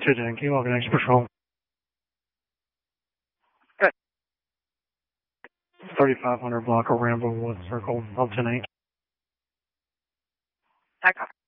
210, can you log an next patrol? Good. 3500 block of Rambo Woods Circle, 10-8. I copy.